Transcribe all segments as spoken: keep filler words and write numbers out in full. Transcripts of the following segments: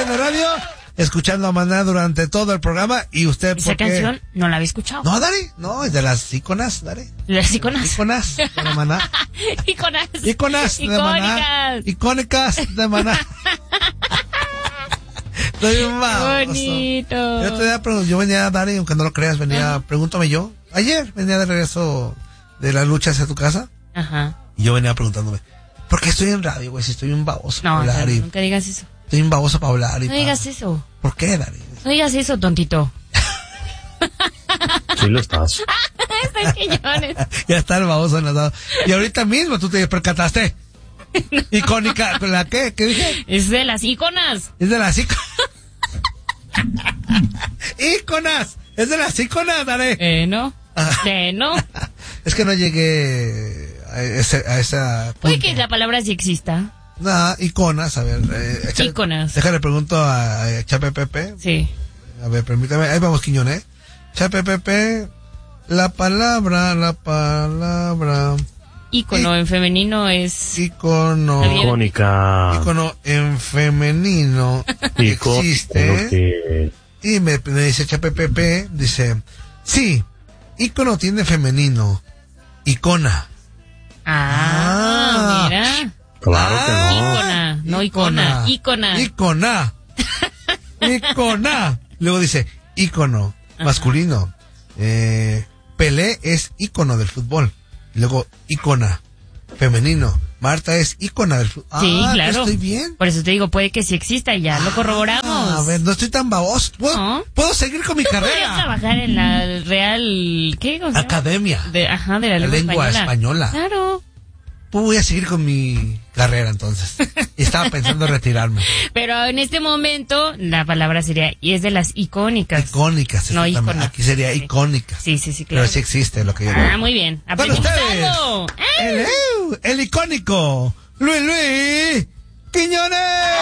estación de radio, escuchando a Maná durante todo el programa. Y usted, Esa ¿por qué? canción no la había escuchado. No, Dari, no, es de las íconas, Dari. ¿De las íconas? Íconas de Maná. Íconas. Íconas de Maná. Icónicas de Maná. Estoy un baboso. Bonito. Yo, te pregun- yo venía, Dari, aunque no lo creas, venía, Ajá. pregúntame yo. Ayer venía de regreso de la lucha hacia tu casa. Ajá. Y yo venía preguntándome, ¿por qué estoy en radio, güey? Si estoy un baboso No, para hablar. no, y nunca digas eso. Estoy un baboso para hablar. Y No pa- digas eso. ¿Por qué, Dari? No digas eso, tontito. Sí lo estás. Están quillones. Ya está el baboso enlazado. Y ahorita mismo tú te percataste. Icónica, ¿la qué? ¿Qué dije? Es de las íconas. Es de las íconas. Íconas. Es de las íconas, Dari. Eh, no. Ah. Eh, no. Es que no llegué a, ese, a esa... Puede que la palabra sí exista. Nah, iconas, a ver. Eh, échale- Íconas. Déjale pregunto a, a Chape Pepe. Sí. A ver, permítame. Ahí vamos, Quiñón, ¿eh? Chape Pepe. La palabra, la palabra. Ícono en femenino es... Icono. Está bien. Icónica. Icono en femenino Ico- existe. que- Y me, me dice Chape Pepe, dice, sí, icono tiene femenino. Icona. Ah, Ah. mira. Claro que no. Ícona, no icona. Ícona. Icona. Icona. Luego dice, icono, Ajá. masculino. Eh, Pelé es icono del fútbol. Luego, icona, femenino. Marta es ícona del fútbol. Sí, Ah, claro. ¿estoy bien? Por eso te digo, puede que sí exista y ya lo corroboramos. Ah, a ver, no estoy tan baboso. ¿Puedo, No. puedo seguir con mi Podría carrera? trabajar en la Real... ¿Qué? ¿Cómo se llama? Academia. De, ajá, de la, La lengua, lengua española. Claro. Pues voy a seguir con mi carrera entonces. Y estaba pensando en retirarme. Pero en este momento la palabra sería, y es de las icónicas. Icónicas. No, exactamente. ícona. Aquí sería Sí. icónicas. Sí, sí, sí, claro. Pero sí existe lo que yo Ah, digo. muy bien. Con Aprendimos ustedes, algo. ¡Ah! el, eu, el icónico Luis Luis Quiñones.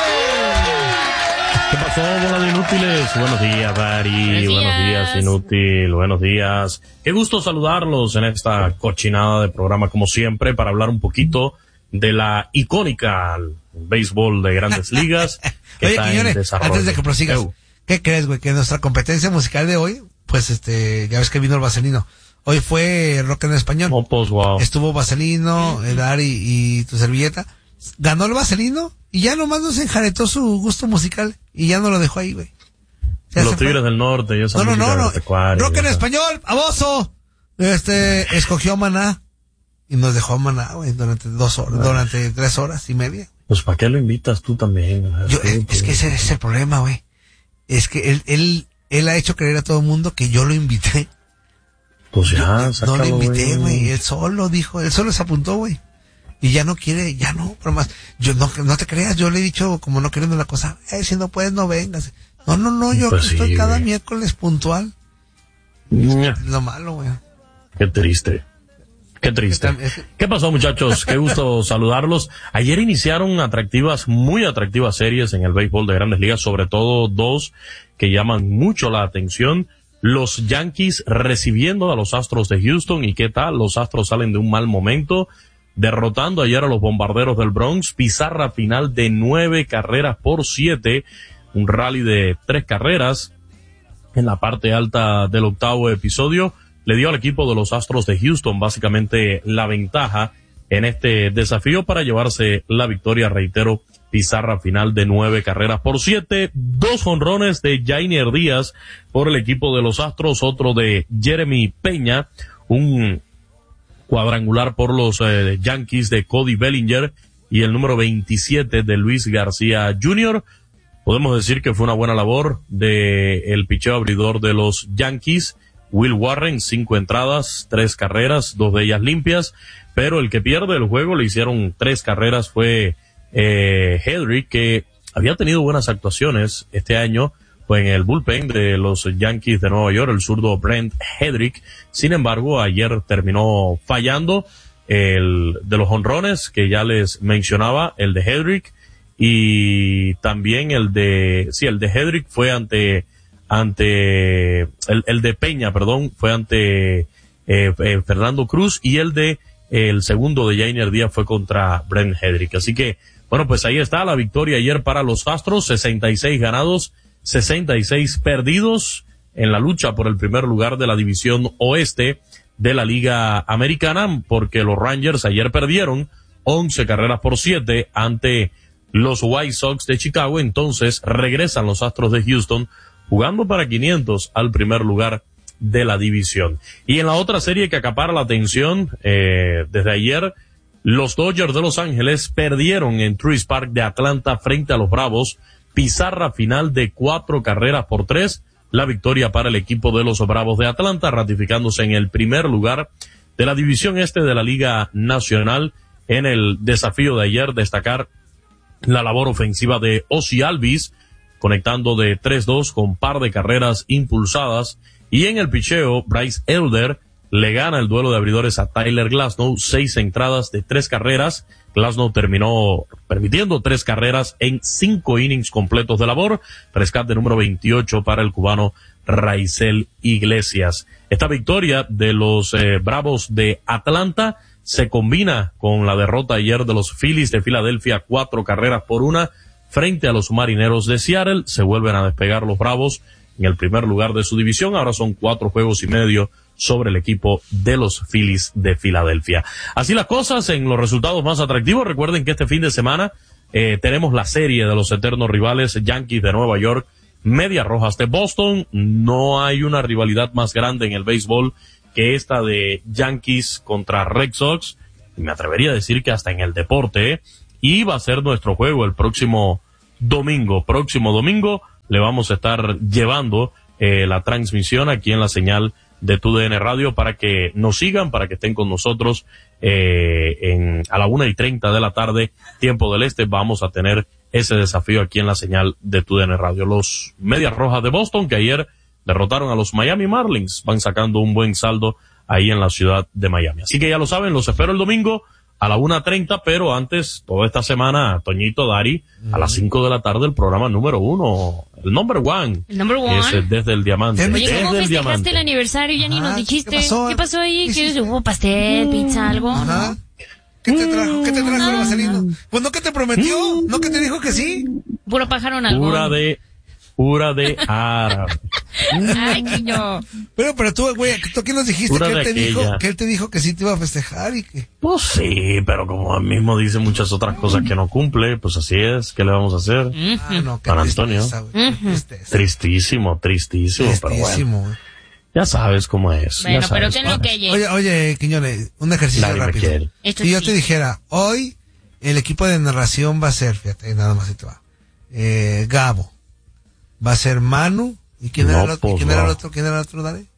¿Qué pasó, bola de inútiles? Buenos días, Dari. Buenos Buenos días, días. inútil. Buenos días. Qué gusto saludarlos en esta cochinada de programa, como siempre, para hablar un poquito de la icónica béisbol de Grandes Ligas que Oye, está en Quiñones, desarrollo. antes de que prosigas, Eu. ¿qué crees, güey? Que nuestra competencia musical de hoy, pues este, ya ves que vino el Vaselino. Hoy fue rock en español. Oh, pues, wow. Estuvo Vaselino, eh, Dari y tu servilleta. Ganó el Vaselino y ya nomás nos enjaretó su gusto musical y ya no lo dejó ahí, güey. Ya Los se fue. Tigres del Norte y esa No, no, música no, no. agropecuaria Rock y en esa. español, abuso. Este, escogió a Maná y nos dejó a Maná, güey, durante dos horas, durante tres horas y media. Pues, ¿para qué lo invitas tú también? Yo, Tú, eh, tú. es que ese es el problema, güey. Es que él, él, él ha hecho creer a todo el mundo que yo lo invité. Pues ya, no sácalo, lo invité, güey. güey. Él solo dijo, él solo se apuntó, güey. Y ya no quiere, ya no, pero más, yo no, no te creas, yo le he dicho como no queriendo la cosa, eh, si no puedes, no vengas. No, no, no, yo Pues aquí estoy sí, cada güey. miércoles puntual. Ña, Es lo malo, güey. Qué triste. Qué triste. ¿Qué pasó, muchachos? Qué gusto saludarlos. Ayer iniciaron atractivas, muy atractivas series en el béisbol de Grandes Ligas, sobre todo dos que llaman mucho la atención. Los Yankees recibiendo a los Astros de Houston. ¿Y qué tal? Los Astros salen de un mal momento, derrotando ayer a los Bombarderos del Bronx. Pizarra final de nueve carreras por siete. Un rally de tres carreras en la parte alta del octavo episodio. Le dio al equipo de los Astros de Houston básicamente la ventaja en este desafío para llevarse la victoria, reitero, pizarra final de nueve carreras por siete, dos jonrones de Yainer Díaz por el equipo de los Astros, otro de Jeremy Peña, un cuadrangular por los eh, Yankees de Cody Bellinger y el número veintisiete de Luis García junior Podemos decir que fue una buena labor de el picheo abridor de los Yankees, Will Warren, cinco entradas, tres carreras, dos de ellas limpias, pero el que pierde el juego le hicieron tres carreras fue eh, Hedrick, que había tenido buenas actuaciones este año pues en el bullpen de los Yankees de Nueva York, el zurdo Brent Hedrick. Sin embargo, ayer terminó fallando el de los jonrones que ya les mencionaba, el de Hedrick, y también el de, sí, el de Hedrick fue ante ante el, el de Peña, perdón, fue ante eh, eh, Fernando Cruz, y el de el segundo de Yainer Díaz fue contra Brent Hedrick. Así que, bueno, pues ahí está la victoria ayer para los Astros, sesenta y seis ganados, sesenta y seis perdidos en la lucha por el primer lugar de la división oeste de la Liga Americana, porque los Rangers ayer perdieron once carreras por siete ante los White Sox de Chicago. Entonces regresan los Astros de Houston jugando para quinientos al primer lugar de la división. Y en la otra serie que acapara la atención, eh, desde ayer, los Dodgers de Los Ángeles perdieron en Truist Park de Atlanta frente a los Bravos, pizarra final de cuatro carreras por tres, la victoria para el equipo de los Bravos de Atlanta, ratificándose en el primer lugar de la división este de la Liga Nacional. En el desafío de ayer, destacar la labor ofensiva de Ozzie Albies, conectando de tres dos con par de carreras impulsadas, y en el picheo, Bryce Elder le gana el duelo de abridores a Tyler Glasnow, seis entradas de tres carreras. Glasnow terminó permitiendo tres carreras en cinco innings completos de labor, rescate número veintiocho para el cubano Raisel Iglesias. Esta victoria de los eh, Bravos de Atlanta se combina con la derrota ayer de los Phillies de Filadelfia, cuatro carreras por una, frente a los Marineros de Seattle. Se vuelven a despegar los Bravos en el primer lugar de su división. Ahora son cuatro juegos y medio sobre el equipo de los Phillies de Filadelfia. Así las cosas en los resultados más atractivos. Recuerden que este fin de semana eh, tenemos la serie de los eternos rivales, Yankees de Nueva York, Medias Rojas de Boston. No hay una rivalidad más grande en el béisbol que esta de Yankees contra Red Sox. Me atrevería a decir que hasta en el deporte, ¿eh? Y va a ser nuestro juego el próximo domingo. Próximo domingo le vamos a estar llevando eh, la transmisión aquí en la señal de Tu D N Radio para que nos sigan, para que estén con nosotros eh, en a la una y treinta de la tarde, tiempo del este. Vamos a tener ese desafío aquí en la señal de Tu D N Radio. Los Medias Rojas de Boston, que ayer derrotaron a los Miami Marlins, van sacando un buen saldo ahí en la ciudad de Miami. Así que ya lo saben, los espero el domingo a la una treinta, pero antes, toda esta semana, Toñito, Dari, mm. a las cinco de la tarde, el programa número uno, el number one. El number one. Es Desde el Diamante. Oye, desde ¿cómo el festejaste Diamante. el aniversario? Ya ni nos dijiste. ¿Qué pasó? ¿Qué pasó ahí? ¿Qué hubo? ¿Pastel, pizza, algo? Ajá. ¿No? ¿Qué te trajo? ¿Qué te trajo el Vaselino? Pues no que te prometió, no que te dijo que sí. Puro pájaro en algo. Pura de, pura de árabe. Ay, niño. Pero, pero tú, güey, ¿tú qué nos dijiste? Pura Que él de te dijo, aquella. que él te dijo que sí te iba a festejar y que... Pues sí, pero como él mismo dice muchas otras cosas que no cumple, pues así es, ¿qué le vamos a hacer? Ah, no, qué Para tristeza, Antonio. güey, qué tristeza. Tristísimo, tristísimo, pero Tristísimo, bueno, güey. ya sabes cómo es. Bueno, ya pero sabes ¿qué es cómo lo que es. hay? Oye, oye, Quiñones, un ejercicio Dale, rápido. Miquel. Esto Si yo sí. te dijera, hoy el equipo de narración va a ser, fíjate, nada más ahí te va, eh, Gabo, va a ser Manu, ¿y quién, No, era, el otro, pues, ¿quién era el no. otro? ¿Quién era el otro, Dale?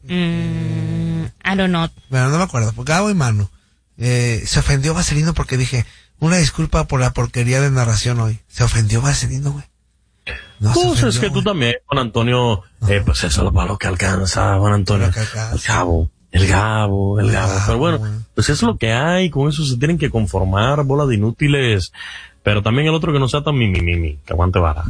Mm, I don't know. Bueno, no me acuerdo, pues Gabo y Manu. Eh, se ofendió Vaselino porque dije, una disculpa por la porquería de narración hoy. Se ofendió Vaselino, güey. No se Pues ofendió, es que tú güey. también, Juan Antonio, eh, pues eso es para lo que alcanza, Juan Antonio. Para lo que alcanza. El Gabo, el Gabo, el El Gabo. Gabo, Pero bueno, güey. pues es lo que hay, con eso se tienen que conformar, bola de inútiles. Pero también el otro que no sea tan mimi, mimi, que aguante vara.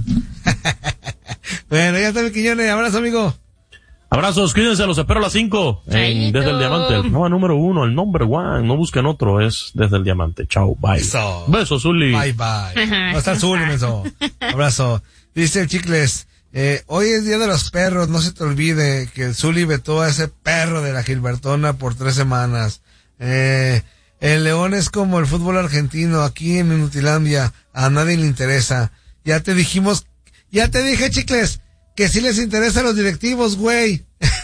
Bueno, ya está mi Quiñones, abrazo, amigo. Abrazos, cuídense, los espero a las cinco en Chaito. Desde el Diamante, el programa número uno, el number one, no busquen otro, es Desde el Diamante. Chao, bye. Eso. Besos, Zuli. Bye, bye. Va a estar Zuli, menso. Abrazo. Dice el Chicles, eh, hoy es Día de los Perros, no se te olvide que el Zuli vetó a ese perro de la Gilbertona por tres semanas. Eh, el León es como el fútbol argentino, aquí en Inutilandia, a nadie le interesa. Ya te dijimos, ya te dije, Chicles, que sí les interesa a los directivos, güey.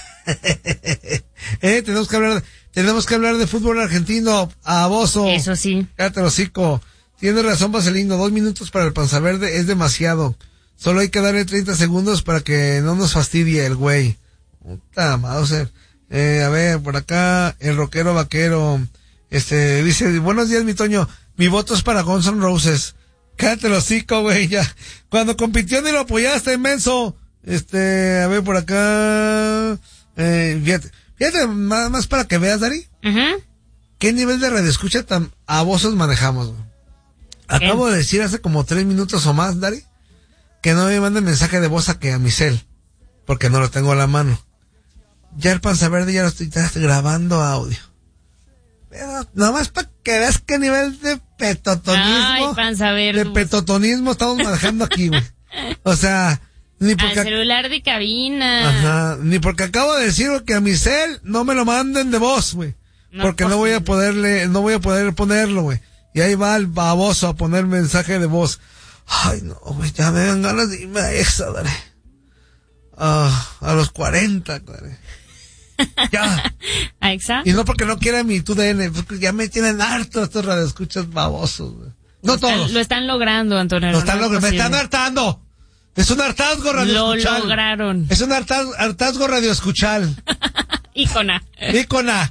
eh, tenemos que hablar, tenemos que hablar de fútbol argentino, a Bozo. Eso sí. Cállate el hocico. Tiene razón, Vaselino. Dos minutos para el panza verde es demasiado. Solo hay que darle treinta segundos para que no nos fastidie el güey. Puta Mauser. Eh, a ver, por acá, el rockero vaquero. Este, dice, buenos días, mi Toño. Mi voto es para Guns N' Roses. Cállate el hocico, güey, ya. Cuando compitió ni lo apoyaste, inmenso. Este, a ver, por acá. Eh, fíjate, fíjate, nada más para que veas, Dari. Ujú. ¿Qué nivel de radioescucha tan abosos manejamos, güey? Acabo de decir hace como tres minutos o más, Dari, que no me manden mensaje de voz a que a mi cel, porque no lo tengo a la mano. Ya el panza verde ya lo estoy, ya estoy grabando audio. Pero nomás para que veas qué nivel de petotonismo. Ay, panza verde. De petotonismo estamos manejando aquí, güey. O sea, ni porque. Al celular de cabina. Ajá, ni porque acabo de decir que a mi cel no me lo manden de voz, güey. No porque no voy a poderle, no voy a poder ponerlo, güey. Y ahí va el baboso a poner mensaje de voz. Ay, no, güey, ya me dan ganas de irme a Exa, dale. Ah, a los cuarenta, dale. Ya. ¿A Exa? Y no porque no quiera mi tu D N, porque ya me tienen harto estos radioescuchas babosos, güey. No lo todos. Están, lo están logrando, Antonio. Lo están no logrando, me están hartando. Es un hartazgo radioescuchal. Lo lograron. Es un hartazgo, hartazgo radioescuchal. Ícona. Ícona.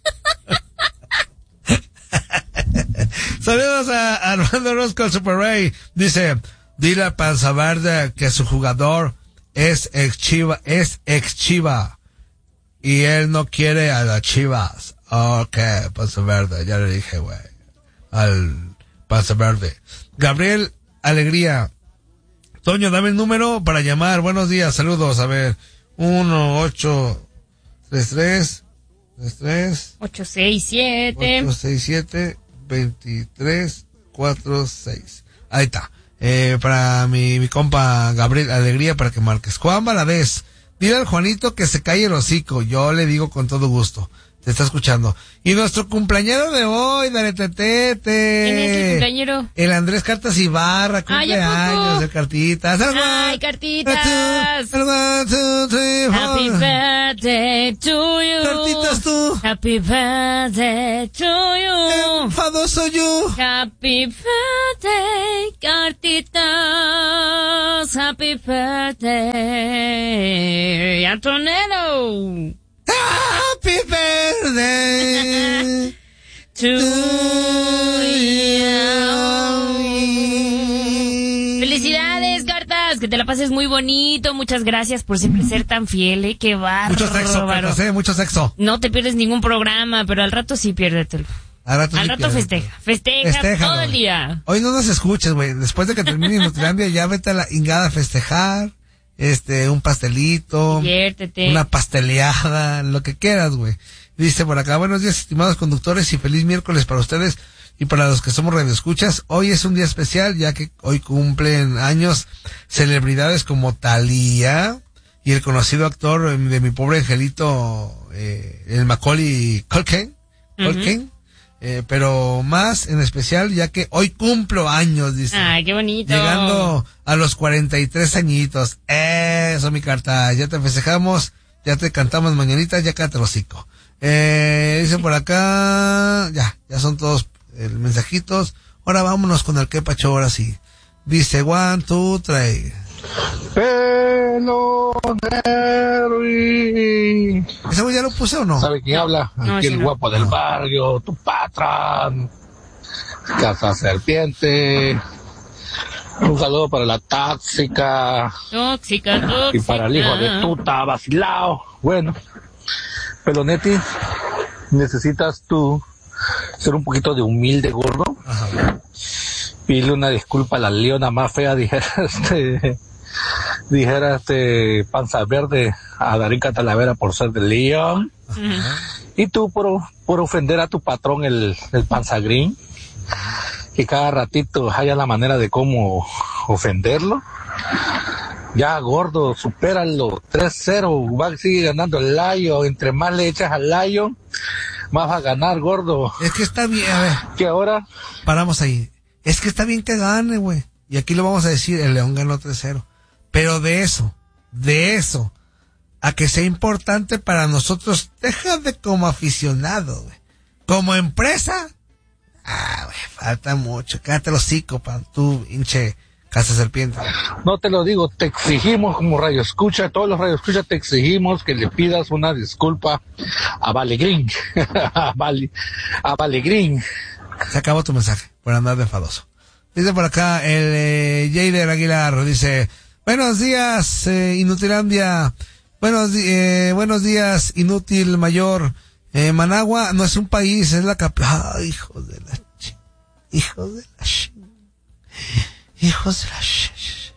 Saludos a Armando Rosco, el Super Ray. Dice, dile a Panza Verde que su jugador es ex Chiva, es ex Chiva. Y él no quiere a las Chivas. Ok, Panza Verde, ya le dije, güey. Al Panza Verde. Gabriel Alegría. Toño, dame el número para llamar. Buenos días, saludos. A ver, uno, ocho, tres, tres, tres, tres. ocho, seis, siete. ocho, seis, siete, veintitrés, cuatro, seis. Ahí está. Eh, para mi, mi compa Gabriel Alegría, para que marques. Juan Valadez, dile al Juanito que se calle el hocico. Yo le digo con todo gusto. Te está escuchando. Y nuestro cumpleañero de hoy, dale tetete. ¿Quién es el cumpleañero? El Andrés Cartas Ibarra, cumpleaños de cartitas. Ay, cartitas. One, two, three, four. Happy birthday to you. Cartitas tú. Happy birthday to you. Enfadoso you. Happy birthday, cartitas. Happy birthday, Antonello. Happy birthday to you. Felicidades, cartas, que te la pases muy bonito. Muchas gracias por siempre ser tan fiel, ¿eh? Qué bárbaro. Mucho sexo, cartas, ¿eh? Mucho sexo. No te pierdes ningún programa, pero al rato sí piérdetelo. Al rato, al sí rato festeja. Festeja Festéjalo, todo el día. Hoy no nos escuches, güey. Después de que termine Inutilandia, ya vete a la ingada a festejar. Este, un pastelito, Diviértete. Una pasteleada, lo que quieras, güey. Dice por acá, buenos días, estimados conductores, y feliz miércoles para ustedes y para los que somos radioescuchas. Hoy es un día especial, ya que hoy cumplen años celebridades como Thalía y el conocido actor de Mi Pobre Angelito, eh, el Macaulay Culkin, Culkin. Uh-huh. Eh, pero más en especial ya que hoy cumplo años, dice. Ay, qué bonito. Llegando a los cuarenta y tres añitos. Eso, mi carta. Ya te festejamos, ya te cantamos mañanitas, ya cállate el hocico. Eh, dice por acá, ya, ya son todos eh, mensajitos. Ahora vámonos con el que pacho, ahora sí. Dice, one, two, three. Pelonero y... ¿Ese güey ya lo puse o no? ¿Sabe quién habla? No, Aquí sí el no. guapo del barrio, tu patrón, Casa Serpiente. Un saludo para la tóxica. Tóxica, tóxica. Y para el hijo de tuta, vacilao. Bueno, Pelonetti, necesitas tú ser un poquito de humilde, gordo. Ajá. Pídele una disculpa a la leona más fea, dijera este, dijera este Panza Verde a Darín Catalavera por ser de León. Uh-huh. Y tú por, por ofender a tu patrón, el, el Panza Green, que cada ratito haya la manera de cómo ofenderlo. Ya, gordo, supéralo, tres cero, va a seguir ganando el Lion. Entre más le echas al Lion, más va a ganar, gordo. Es que está bien, a ver. Que ahora paramos ahí. Es que está bien que gane, güey. Y aquí lo vamos a decir, el León ganó tres cero. Pero de eso, de eso, a que sea importante para nosotros, déjame como aficionado, güey. Como empresa, ah, güey, falta mucho. Cállate los hocico, pan, tú, hinche Casa Serpiente. No te lo digo, te exigimos como Radio Escucha, todos los Radio Escucha te exigimos que le pidas una disculpa a Vale Green. a Vale, a Vale Green. Se acabó tu mensaje, por andar de enfadoso. Dice por acá el eh, Jader Aguilar, dice, buenos días, eh, Inutilandia, buenos, eh, buenos días, Inútil Mayor, eh, Managua no es un país, es la capital. Ah, hijos de la ch... hijos de la ch... hijos de la ch...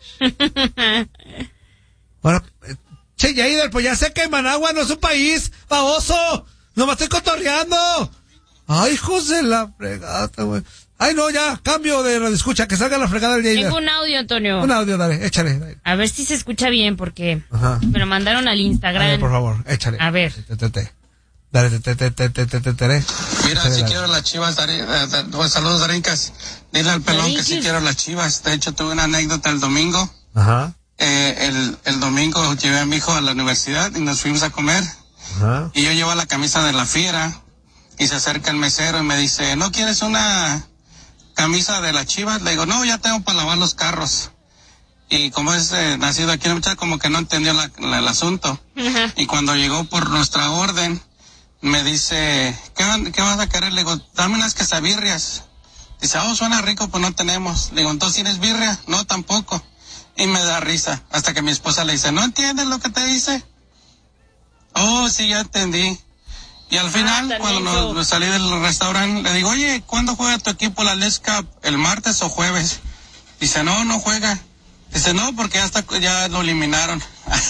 Ahora, eh, che, Jader, pues ya sé que Managua no es un país, baboso, no me estoy cotorreando. Ay, hijos de la fregada, güey. Ay, no, ya, cambio de radio escucha, que salga la fregada del Jailer. Tengo un audio, Antonio. Un audio, dale, échale. Dale. A ver si se escucha bien, porque Ajá. me lo mandaron al Instagram. Dale, por favor, échale. A ver. Te, te, te. Dale, te, te, te, te, te, te, te. Mira, Échale, si dale. quiero las chivas, Dari, eh, pues, saludos, Darincas. Dile al pelón que si quiero las chivas. De hecho, tuve una anécdota el domingo. Ajá. Eh, el, el domingo llevé a mi hijo a la universidad y nos fuimos a comer. Ajá. Y yo llevo la camisa de la Fiera y se acerca el mesero y me dice, ¿no quieres una camisa de las chivas? Le digo, no, ya tengo para lavar los carros. Y como es eh, nacido aquí en el muchacho, como que no entendió la, la, el asunto. Ajá. Y cuando llegó por nuestra orden, me dice, ¿qué, van- qué vas a querer? Le digo, dame unas quesabirrias. Dice, oh, suena rico, pues no tenemos. Le digo, ¿entonces tienes birria? No, tampoco. Y me da risa, hasta que mi esposa le dice, ¿no entiendes lo que te dice? Oh, sí, ya entendí. Y al final, tan cuando lindo. nos, salí del restaurante, le digo, oye, ¿cuándo juega tu equipo la Leagues Cup? ¿El martes o jueves? Dice, no, no juega. Dice, no, porque ya, está, ya lo eliminaron.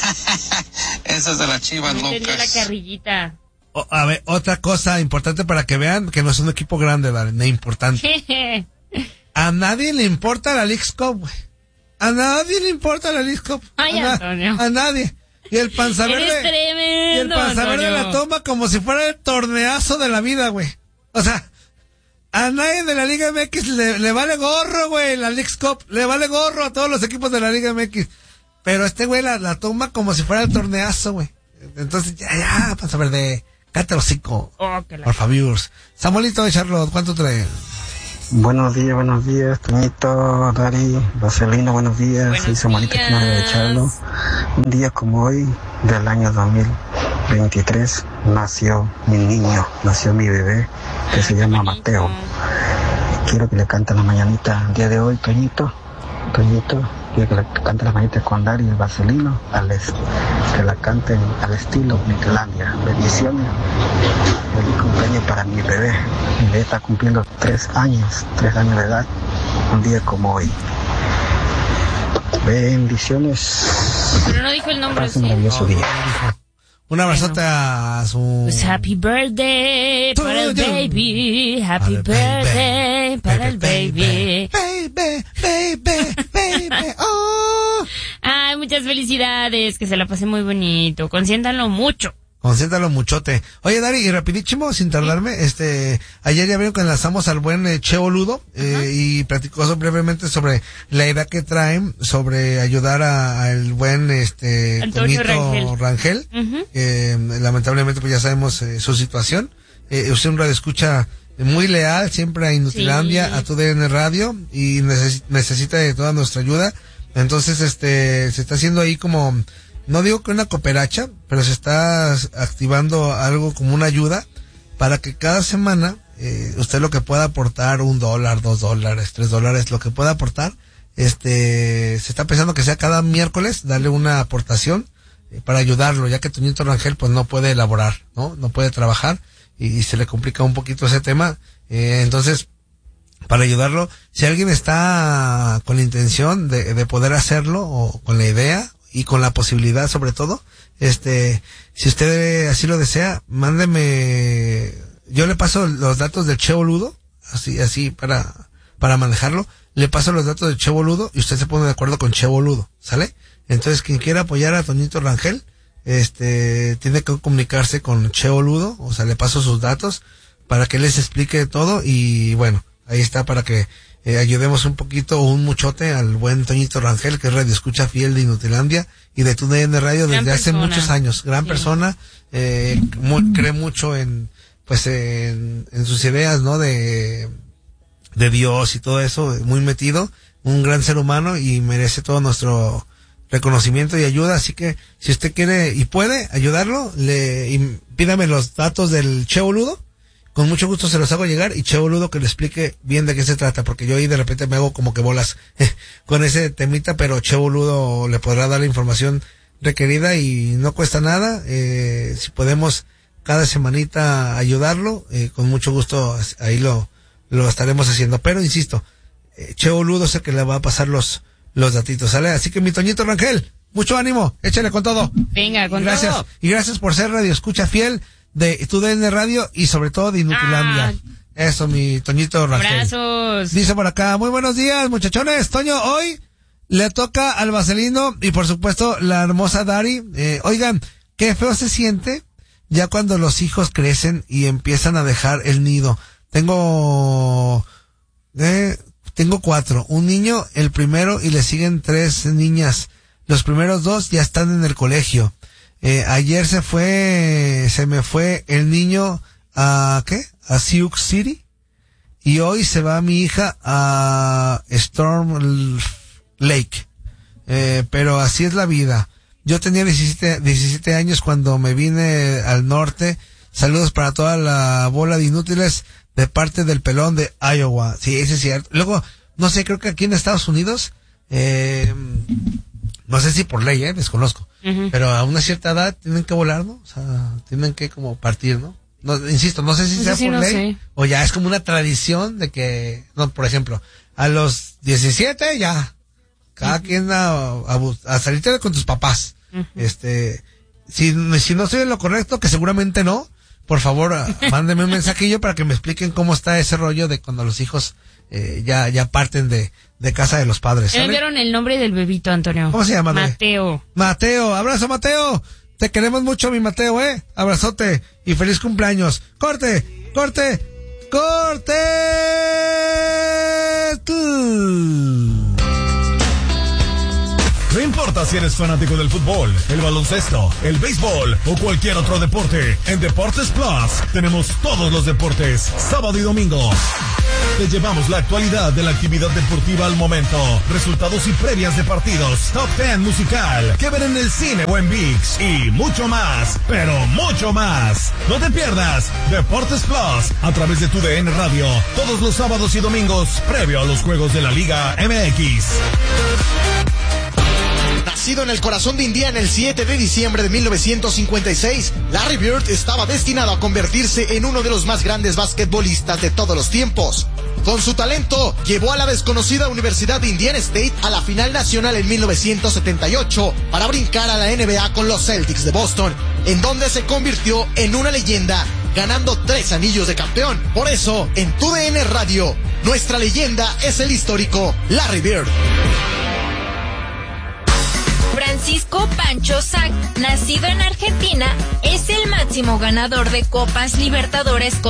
Esas de las chivas No entendió la locas. carrillita. O- a ver, otra cosa importante para que vean que no es un equipo grande, Dale, no importante. A nadie le importa la Leagues Cup, güey. A nadie le importa la Leagues Cup. Ay, a, na- Antonio. a nadie. Y el panza Eres verde. tremendo, Y el panza verde Antonio. la toma como si fuera el torneazo de la vida, güey. O sea, a nadie de la Liga M X le, le vale gorro, güey, la Leagues Cup. Le vale gorro a todos los equipos de la Liga M X. Pero este güey la, la toma como si fuera el torneazo, güey. Entonces, ya, ya, panza verde. Cállate el hocico. Oh, que la- Por favor. Samuelito de Charlotte, ¿cuánto trae? Buenos días, buenos días, Toñito, Dari, Vaselina, buenos días. Buenos Soy Samuelito días. Quinana de Charlo. Un día como hoy, del año dos mil veintitrés, nació mi niño, nació mi bebé, que se llama Mateo. Quiero que le cante la mañanita el día de hoy, Toñito, Toñito. Quiero que le cante la mañanita con Dari y el Vaselino, al es- que la canten al estilo Miclandia. Bendiciones. Feliz cumpleaños para mi bebé. Mi bebé está cumpliendo tres años, tres años de edad, un día como hoy. Bendiciones. Pero no dijo el nombre, Pase un ¿sí? maravilloso día. Un abrazote a su... Pues happy birthday para el baby, happy birthday para el baby. Baby, baby, baby, oh. Ay, muchas felicidades, que se la pase muy bonito, consiéntanlo mucho. Consiéntalo muchote. Oye, Dari, y rapidísimo, sin tardarme, este, ayer ya vieron que enlazamos al buen eh, Cheo Ludo, eh, y platicó so- brevemente sobre la idea que traen, sobre ayudar a- al buen, este, Antonio Toñito Rangel. Rangel, Ujú. que lamentablemente pues ya sabemos eh, su situación. Eh, usted un radio escucha muy leal, siempre a Inutilandia, Sí. a tu D N Radio, y neces- necesita de toda nuestra ayuda. Entonces, este, se está haciendo ahí como, no digo que una cooperacha, pero se está activando algo como una ayuda para que cada semana eh, usted lo que pueda aportar, un dólar, dos dólares, tres dólares, lo que pueda aportar, este, se está pensando que sea cada miércoles darle una aportación eh, para ayudarlo, ya que Toñito Rangel pues no puede elaborar, ¿no? No puede trabajar y, y se le complica un poquito ese tema. Eh, entonces, para ayudarlo, si alguien está con la intención de, de poder hacerlo o con la idea y con la posibilidad sobre todo, este, si usted así lo desea, mándeme, yo le paso los datos del Che Boludo, así, así para, para manejarlo, le paso los datos del Che Boludo y usted se pone de acuerdo con Che Boludo, ¿sale? Entonces quien quiera apoyar a Toñito Rangel, este, tiene que comunicarse con Che Boludo, o sea, le paso sus datos para que les explique todo y bueno, ahí está para que eh, ayudemos un poquito o un muchote al buen Toñito Rangel, que es radio escucha fiel de Inutilandia y de tu D N Radio Gran desde hace persona. muchos años. Gran Sí. persona, eh, mu- cree mucho en, pues en, en sus ideas, ¿no? De, de Dios y todo eso, muy metido, un gran ser humano y merece todo nuestro reconocimiento y ayuda, así que si usted quiere y puede ayudarlo, le y pídame los datos del Che Boludo. Con mucho gusto se los hago llegar y Che Boludo que le explique bien de qué se trata, porque yo ahí de repente me hago como que bolas con ese temita, pero Che Boludo le podrá dar la información requerida y no cuesta nada. Eh, si podemos cada semanita ayudarlo, eh, con mucho gusto ahí lo, lo estaremos haciendo. Pero insisto, eh, Che Boludo sé que le va a pasar los, los datitos, ¿sale? Así que mi Toñito Rangel, mucho ánimo, échale con todo. Venga, con Y gracias, todo. y gracias por ser radio escucha fiel de Tu D N Radio y sobre todo de Inutilandia. Ah. Eso, mi Toñito Rafael. Abrazos. Dice por acá, muy buenos días, muchachones. Toño, hoy le toca al Vaselino y por supuesto la hermosa Dari. Eh, oigan, qué feo se siente ya cuando los hijos crecen y empiezan a dejar el nido. Tengo, eh, tengo cuatro. Un niño, el primero, y le siguen tres niñas. Los primeros dos ya están en el colegio. Eh, ayer se fue, se me fue el niño a, ¿qué? A Sioux City. Y hoy se va mi hija a Storm Lake. Eh, pero así es la vida. Yo tenía diecisiete años cuando me vine al norte. Saludos para toda la bola de inútiles de parte del pelón de Iowa. Sí, ese es cierto. Luego, no sé, creo que aquí en Estados Unidos, eh, no sé si por ley, eh, desconozco. Uh-huh. Pero a una cierta edad tienen que volar, ¿no? O sea, tienen que como partir, ¿no? No, insisto, no sé si no sea sé si por no ley sé. O ya es como una tradición de que, no, por ejemplo, a los diecisiete ya, cada uh-huh. quien a, a, a salirte con tus papás. Uh-huh. Este, si, si no estoy en lo correcto, que seguramente no, por favor, mándenme un mensajillo para que me expliquen cómo está ese rollo de cuando los hijos eh, ya ya parten de, de casa de los padres. ¿Me dieron el nombre del bebito, Antonio? ¿Cómo se llama? Mateo. Mateo, abrazo Mateo. Te queremos mucho, mi Mateo, ¿eh? Abrazote y feliz cumpleaños. ¡Corte! ¡Corte! ¡Corte! No importa si eres fanático del fútbol, el baloncesto, el béisbol o cualquier otro deporte, en Deportes Plus tenemos todos los deportes, sábado y domingo. Te llevamos la actualidad de la actividad deportiva al momento, resultados y previas de partidos, top diez musical, que ver en el cine o en ViX y mucho más, pero mucho más. No te pierdas Deportes Plus a través de Tu D N Radio, todos los sábados y domingos, previo a los juegos de la Liga M X. Nacido en el corazón de Indiana el siete de diciembre de mil novecientos cincuenta y seis, Larry Bird estaba destinado a convertirse en uno de los más grandes basquetbolistas de todos los tiempos. Con su talento, llevó a la desconocida Universidad de Indiana State a la final nacional en mil novecientos setenta y ocho para brincar a la N B A con los Celtics de Boston, en donde se convirtió en una leyenda, ganando tres anillos de campeón. Por eso, en Tu D N Radio, nuestra leyenda es el histórico Larry Bird. Francisco Pancho Sac, nacido en Argentina, es el máximo ganador de Copas Libertadores con